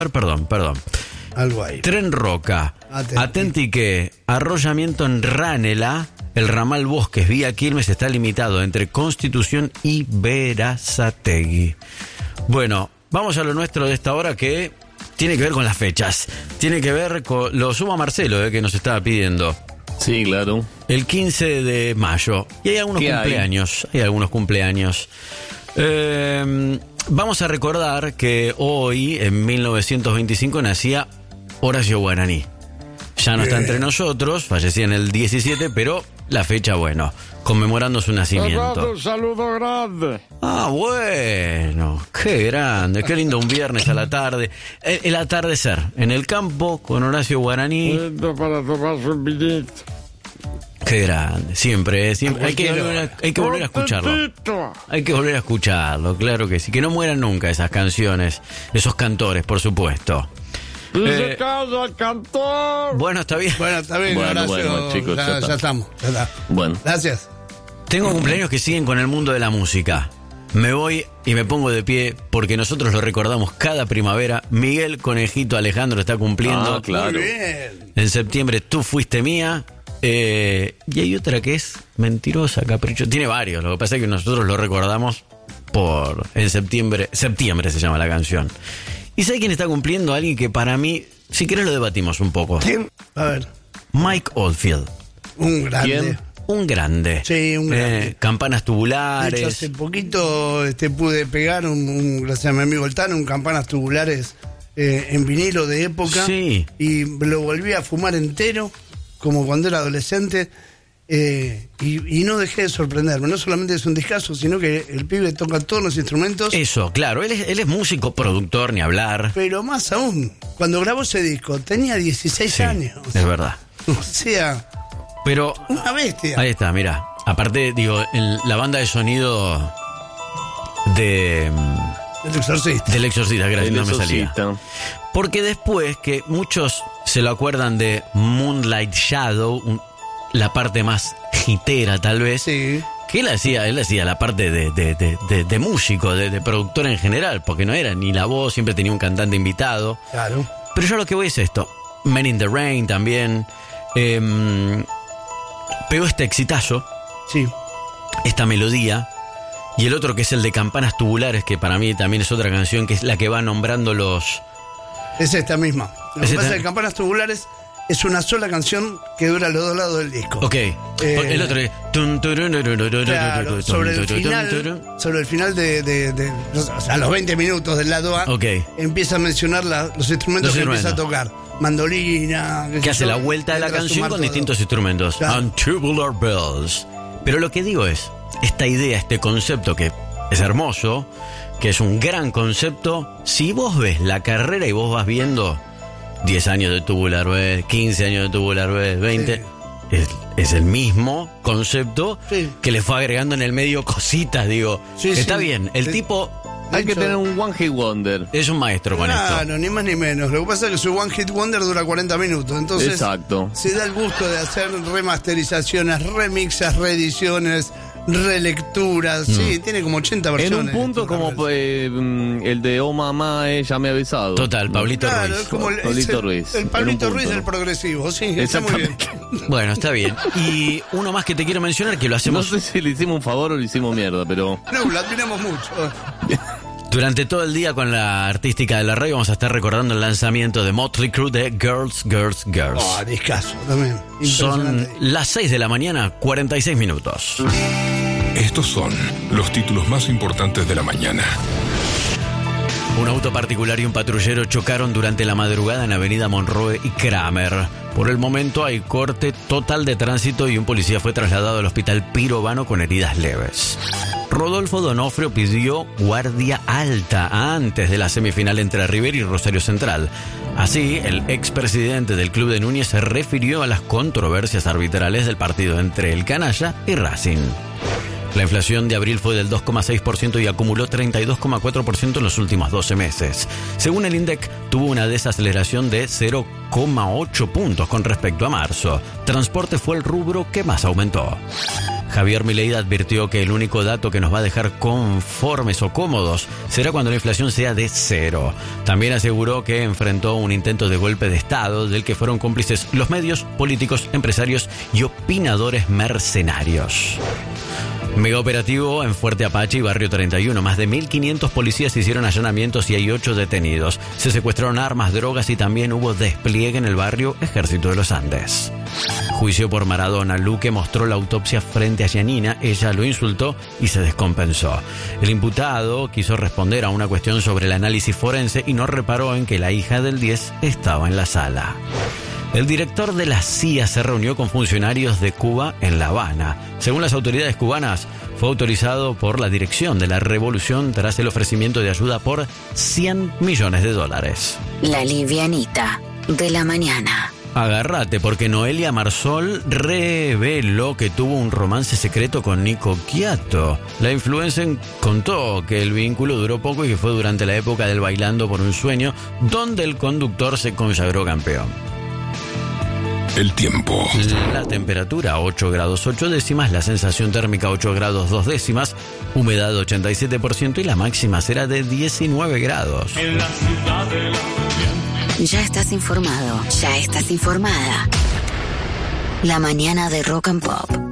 Perdón. Algo ahí. Tren Roca, Atentique, arrollamiento en Ranela, el ramal Bosques, vía Quilmes está limitado entre Constitución y Berazategui. Bueno, vamos a lo nuestro de esta hora que tiene que ver con las fechas. Tiene que ver con... Lo suma Marcelo, que nos estaba pidiendo. Sí, claro. El 15 de mayo. Y hay algunos cumpleaños. Hay algunos cumpleaños. Vamos a recordar que hoy, en 1925, nacía Horacio Guaraní. Ya no está entre nosotros, fallecía en el 17, pero la fecha, bueno, conmemorando su nacimiento. Un saludo grande. Ah, bueno, qué grande, qué lindo un viernes a la tarde. El atardecer, en el campo, con Horacio Guaraní. Lindo para tomarse un vinito. Qué grande, siempre. Hay que volver a escucharlo. Hay que volver a escucharlo, claro que sí. Que no mueran nunca esas canciones, esos cantores, por supuesto. Y se calla el cantor. Bueno, está bien. Bueno, Horacio, chicos, ya estamos. Ya está. Bueno. Gracias. Tengo cumpleaños que siguen con el mundo de la música. Me voy y me pongo de pie porque nosotros lo recordamos cada primavera. Miguel Conejito Alejandro está cumpliendo. Ah, claro. Muy bien. En septiembre, Tú fuiste mía. Y hay otra que es Mentirosa, Capricho. Tiene varios, lo que pasa es que nosotros lo recordamos en septiembre. Septiembre se llama la canción. ¿Y sabe quién está cumpliendo? Alguien que para mí, si querés lo debatimos un poco. ¿Quién? A ver. Mike Oldfield. Un grande. ¿Quién? Un grande. Sí, un grande. Campanas tubulares. De hecho, hace poquito pude pegar, gracias a mi amigo el Tano, un campanas tubulares en vinilo de época. Sí. Y lo volví a fumar entero, como cuando era adolescente. Y no dejé de sorprenderme. No solamente es un discazo, sino que el pibe toca todos los instrumentos. Eso, claro. Él es músico, productor, ni hablar. Pero más aún, cuando grabó ese disco, tenía 16 Sí, años. es verdad. O sea, Pero una bestia. ahí está, mira. Aparte, digo, la banda de sonido El Exorcista. del Exorcista, gracias, no me salía. Exorcista. Porque después, que muchos se lo acuerdan de Moonlight Shadow, la parte más hitera tal vez, Sí. que él hacía la parte de músico, de productor en general, porque no era ni la voz, siempre tenía un cantante invitado. Claro. Pero yo lo que voy es esto. Men in the Rain también. Pegó este exitazo, Sí. esta melodía. Y el otro que es el de Campanas Tubulares, que para mí también es otra canción, que es la que va nombrando los... Es esta misma. Lo Es que pasa esta. es que Campanas Tubulares es una sola canción que dura los dos lados del disco. Ok. El otro es... Claro, sobre el final o sea, a los 20 minutos del lado A, Ok. empieza a mencionar los instrumentos que empieza a tocar. Mandolina. Que hace la vuelta de la canción con distintos instrumentos. Claro. And Tubular Bells. Pero lo que digo es, esta idea, este concepto que es hermoso, que es un gran concepto, si vos ves la carrera y vos vas viendo 10 años de Tubular Bells, 15 años de Tubular Bells, 20... Sí. Es el mismo concepto Sí. que le fue agregando en el medio cositas, digo. Sí, está sí. bien, el Sí. tipo Hay que hecho- tener un One Hit Wonder. es un maestro con esto. Claro, ni más ni menos. Lo que pasa es que su One Hit Wonder dura 40 minutos. Entonces, Exacto. se da el gusto de hacer remasterizaciones, remixes, reediciones, relecturas. Sí, tiene como 80 En versiones. un punto como el de Oh Mamá, ella me ha avisado. Total, Pablito Claro, Ruiz. es como Pablito Ruiz. El Pablito En un Ruiz punto. del progresivo, sí, está muy bien. Exactamente. Bueno, está bien. Y uno más que te quiero mencionar, que lo No hacemos sé si le hicimos un favor o le hicimos mierda, pero... No, la admiramos mucho. durante todo el día con la artística de la radio. Vamos a estar recordando el lanzamiento de Motley Crue de Girls, Girls, Girls. Oh, discazo también. Son Impresionante. las 6 de la mañana, 46 minutos. Estos son los títulos más importantes de la mañana. Un auto particular y un patrullero chocaron durante la madrugada en Avenida Monroe y Kramer. Por el momento hay corte total de tránsito y un policía fue trasladado al hospital Pirovano con heridas leves. Rodolfo Donofrio pidió guardia alta antes de la semifinal entre River y Rosario Central. Así, el expresidente del club de Núñez se refirió a las controversias arbitrales del partido entre el Canalla y Racing. La inflación de abril fue del 2,6% y acumuló 32,4% en los últimos 12 meses. Según el INDEC, tuvo una desaceleración de 0,8 puntos con respecto a marzo. Transporte fue el rubro que más aumentó. Javier Milei advirtió que el único dato que nos va a dejar conformes o cómodos será cuando la inflación sea de 0. También aseguró que enfrentó un intento de golpe de Estado del que fueron cómplices los medios, políticos, empresarios y opinadores mercenarios. Mega operativo en Fuerte Apache y Barrio 31. Más de 1.500 policías hicieron allanamientos y hay 8 detenidos. Se secuestraron armas, drogas y también hubo despliegue en el barrio Ejército de los Andes. Juicio por Maradona. Luque mostró la autopsia frente a Giannina. Ella lo insultó y se descompensó. El imputado quiso responder a una cuestión sobre el análisis forense y no reparó en que la hija del 10 estaba en la sala. El director de la CIA se reunió con funcionarios de Cuba en La Habana. Según las autoridades cubanas, fue autorizado por la dirección de la revolución tras el ofrecimiento de ayuda por $100 millones. La livianita de la mañana. Agárrate, porque Noelia Marsol reveló que tuvo un romance secreto con Nico Quiato. La influencer contó que el vínculo duró poco y que fue durante la época del Bailando por un Sueño, donde el conductor se consagró campeón. El tiempo. La temperatura 8 grados 8 décimas, la sensación térmica 8 grados 2 décimas, humedad 87% y la máxima será de 19 grados. Ya estás informado, ya estás informada. La mañana de Rock and Pop.